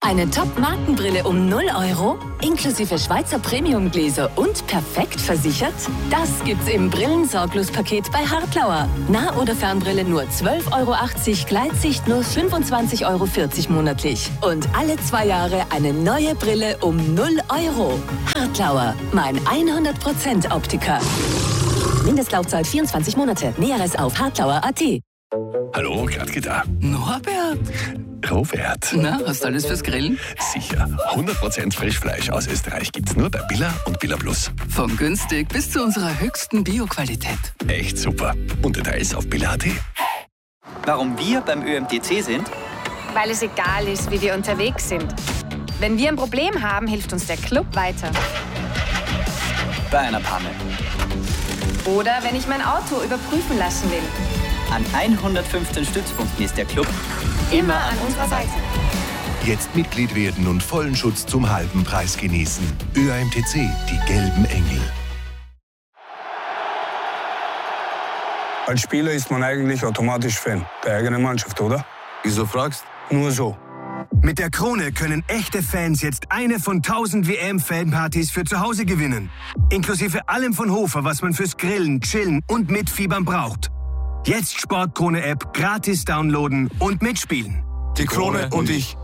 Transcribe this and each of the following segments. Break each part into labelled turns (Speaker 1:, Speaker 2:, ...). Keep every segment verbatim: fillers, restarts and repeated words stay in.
Speaker 1: Eine Top-Markenbrille um null Euro? Inklusive Schweizer Premium-Gläser und perfekt versichert? Das gibt's im Brillensorglos-Paket bei Hartlauer. Nah- oder Fernbrille nur zwölf Euro achtzig, Gleitsicht nur fünfundzwanzig Euro vierzig monatlich. Und alle zwei Jahre eine neue Brille um null Euro. Hartlauer, mein hundert Prozent Optiker. Mindestlaufzeit vierundzwanzig Monate. Näheres auf hartlauer punkt at.
Speaker 2: Hallo, Gradke da.
Speaker 3: Norbert.
Speaker 2: Robert.
Speaker 3: Na, hast du alles fürs Grillen?
Speaker 2: Sicher. hundert Prozent Frischfleisch aus Österreich gibt's nur bei Billa und Billa Plus.
Speaker 3: Von günstig bis zu unserer höchsten Bio-Qualität.
Speaker 2: Echt super. Und Details auf billa punkt at.
Speaker 4: Warum wir beim Ö M T C sind?
Speaker 5: Weil es egal ist, wie wir unterwegs sind. Wenn wir ein Problem haben, hilft uns der Club weiter.
Speaker 4: Bei einer Panne.
Speaker 5: Oder wenn ich mein Auto überprüfen lassen will.
Speaker 4: An hundertfünfzehn Stützpunkten ist der Club
Speaker 5: immer an unserer Seite.
Speaker 6: Jetzt Mitglied werden und vollen Schutz zum halben Preis genießen. Ö M T C, die gelben Engel.
Speaker 7: Als Spieler ist man eigentlich automatisch Fan der eigenen Mannschaft, oder?
Speaker 6: Wieso fragst?
Speaker 7: Nur so.
Speaker 8: Mit der Krone können echte Fans jetzt eine von tausend W M-Fanpartys für zu Hause gewinnen. Inklusive allem von Hofer, was man fürs Grillen, Chillen und Mitfiebern braucht. Jetzt Sportkrone-App gratis downloaden und mitspielen.
Speaker 6: Die Krone und ich.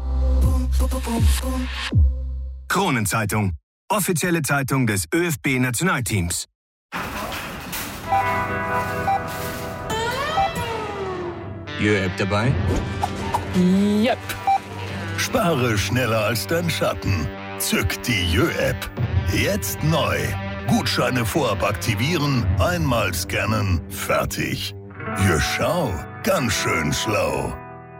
Speaker 8: Kronenzeitung. Offizielle Zeitung des ÖFB-Nationalteams.
Speaker 6: Jö-App dabei?
Speaker 3: Yep.
Speaker 9: Spare schneller als dein Schatten. Zück die Jö-App. Jetzt neu. Gutscheine vorab aktivieren, einmal scannen, fertig. Jö, schau, ganz schön schlau.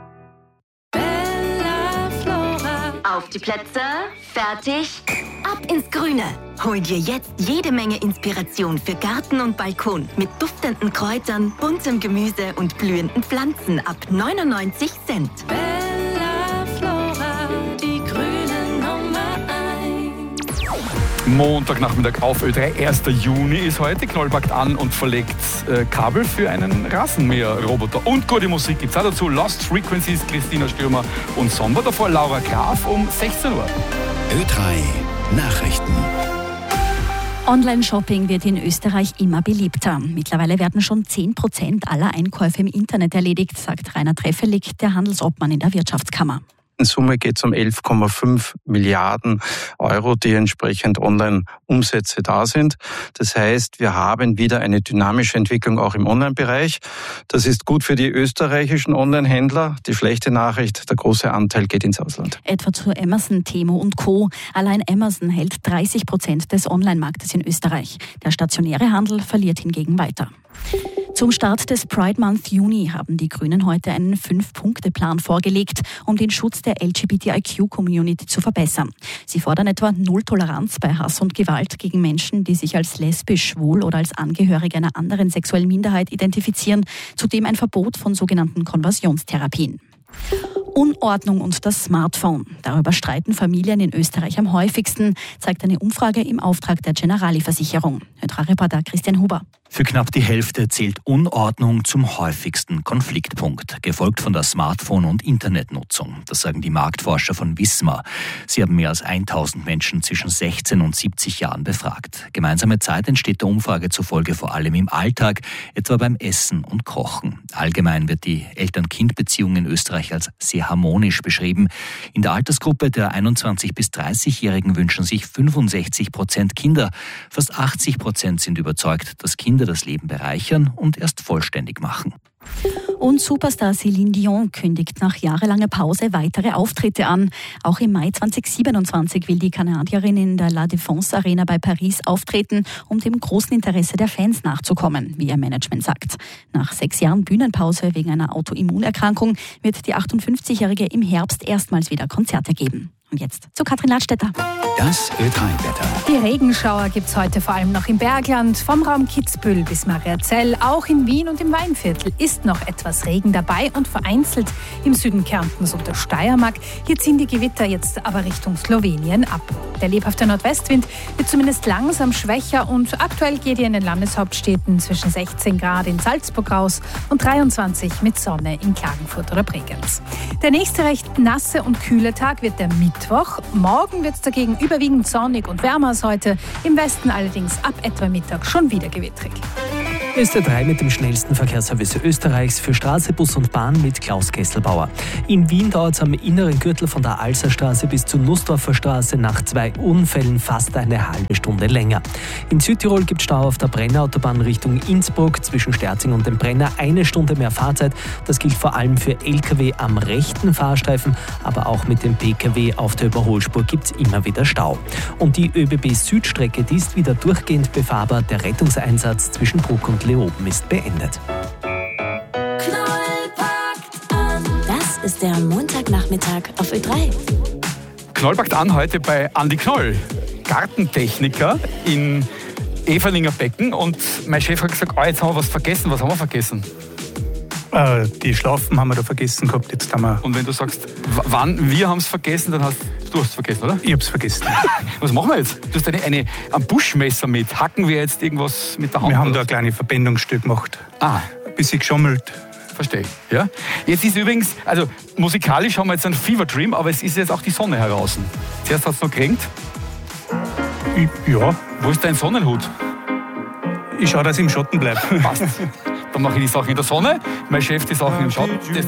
Speaker 10: Auf die Plätze, fertig, ab ins Grüne. Hol dir jetzt jede Menge Inspiration für Garten und Balkon mit duftenden Kräutern, buntem Gemüse und blühenden Pflanzen ab neunundneunzig Cent.
Speaker 1: Bella Flora, die grüne Nummer eins.
Speaker 11: Montagnachmittag auf Ö drei, erster Juni ist heute. Knoll packt an und verlegt äh, Kabel für einen Rasenmäher-Roboter. Und gute Musik gibt's auch dazu. Lost Frequencies, Christina Stürmer und Sommer. Davor Laura Graf um sechzehn Uhr.
Speaker 12: Ö drei Nachrichten.
Speaker 13: Online-Shopping wird in Österreich immer beliebter. Mittlerweile werden schon zehn Prozent aller Einkäufe im Internet erledigt, sagt Rainer Treffelig, der Handelsobmann in der Wirtschaftskammer.
Speaker 14: In Summe geht es um elf Komma fünf Milliarden Euro, die entsprechend Online-Umsätze da sind. Das heißt, wir haben wieder eine dynamische Entwicklung auch im Online-Bereich. Das ist gut für die österreichischen Online-Händler. Die schlechte Nachricht, der große Anteil geht ins Ausland.
Speaker 13: Etwa zu Amazon, Temu und Co. Allein Amazon hält dreißig Prozent des Online-Marktes in Österreich. Der stationäre Handel verliert hingegen weiter. Zum Start des Pride Month Juni haben die Grünen heute einen Fünf-Punkte-Plan vorgelegt, um den Schutz der L G B T I Q-Community zu verbessern. Sie fordern etwa Null Toleranz bei Hass und Gewalt gegen Menschen, die sich als lesbisch, schwul oder als Angehörige einer anderen sexuellen Minderheit identifizieren, zudem ein Verbot von sogenannten Konversionstherapien. Unordnung und das Smartphone. Darüber streiten Familien in Österreich am häufigsten, zeigt eine Umfrage im Auftrag der Generali-Versicherung. Reporter Christian Huber.
Speaker 15: Für knapp die Hälfte zählt Unordnung zum häufigsten Konfliktpunkt, gefolgt von der Smartphone- und Internetnutzung. Das sagen die Marktforscher von Wismar. Sie haben mehr als tausend Menschen zwischen sechzehn und siebzig Jahren befragt. Gemeinsame Zeit entsteht der Umfrage zufolge vor allem im Alltag, etwa beim Essen und Kochen. Allgemein wird die Eltern-Kind-Beziehung in Österreich als sehr harmonisch beschrieben. In der Altersgruppe der einundzwanzig- bis dreißigjährigen wünschen sich fünfundsechzig Prozent Kinder. Fast achtzig Prozent sind überzeugt, dass Kinder das Leben bereichern und erst vollständig machen.
Speaker 13: Und Superstar Céline Dion kündigt nach jahrelanger Pause weitere Auftritte an. Auch im Mai zweitausendsiebenundzwanzig will die Kanadierin in der La Défense Arena bei Paris auftreten, um dem großen Interesse der Fans nachzukommen, wie ihr Management sagt. Nach sechs Jahren Bühnenpause wegen einer Autoimmunerkrankung wird die achtundfünfzigjährige im Herbst erstmals wieder Konzerte geben. Und jetzt zu Katrin Ladstätter.
Speaker 12: Das Ö drei Wetter.
Speaker 16: Die Regenschauer gibt es heute vor allem noch im Bergland, vom Raum Kitzbühel bis Mariazell. Auch in Wien und im Weinviertel ist noch etwas Regen dabei und vereinzelt im Süden Kärntens und der Steiermark. Hier ziehen die Gewitter jetzt aber Richtung Slowenien ab. Der lebhafte Nordwestwind wird zumindest langsam schwächer und aktuell geht er in den Landeshauptstädten zwischen sechzehn Grad in Salzburg raus und dreiundzwanzig mit Sonne in Klagenfurt oder Bregenz. Der nächste recht nasse und kühle Tag wird der Mittwoch. Morgen wird es dagegen überwiegend sonnig und wärmer als heute. Im Westen allerdings ab etwa Mittag schon wieder gewittrig.
Speaker 17: Ist der drei mit dem schnellsten Verkehrsservice Österreichs für Straße, Bus und Bahn mit Klaus Kesselbauer. In Wien dauert es am inneren Gürtel von der Alserstraße bis zur Nussdorfer Straße nach zwei Unfällen fast eine halbe Stunde länger. In Südtirol gibt es Stau auf der Brennerautobahn Richtung Innsbruck zwischen Sterzing und dem Brenner. Eine Stunde mehr Fahrzeit. Das gilt vor allem für L K W am rechten Fahrstreifen, aber auch mit dem P K W auf der Überholspur gibt es immer wieder Stau. Und die ÖBB-Südstrecke, die ist wieder durchgehend befahrbar. Der Rettungseinsatz zwischen Bruck und Leoben ist beendet.
Speaker 1: Das ist der Montagnachmittag auf Ö drei.
Speaker 11: Knoll packt an heute bei Andi Knoll, Gartentechniker in Everlinger Becken. Und mein Chef hat gesagt, oh, jetzt haben wir was vergessen. Was haben wir vergessen?
Speaker 7: Äh, die Schlaufen haben wir da vergessen gehabt. Jetzt haben wir.
Speaker 11: Und wenn du sagst, w- wann wir haben es vergessen, dann hast du es vergessen, oder?
Speaker 7: Ich hab's vergessen.
Speaker 11: Was machen wir jetzt? Du hast eine, eine, ein Buschmesser mit. Hacken wir jetzt irgendwas mit der Hand?
Speaker 7: Wir haben da ein kleines Verbindungsstück gemacht.
Speaker 11: Ah.
Speaker 7: Ein bisschen geschummelt.
Speaker 11: Verstehe. Ja? Jetzt ist übrigens, also musikalisch haben wir jetzt einen Fever Dream, aber es ist jetzt auch die Sonne heraus. Zuerst hat es noch geregnet.
Speaker 7: Ja.
Speaker 11: Wo ist dein Sonnenhut?
Speaker 7: Ich schaue, dass ich im Schatten bleibe.
Speaker 11: Passt. Dann mache ich die Sachen in der Sonne, mein Chef die Sachen im Schatten. Das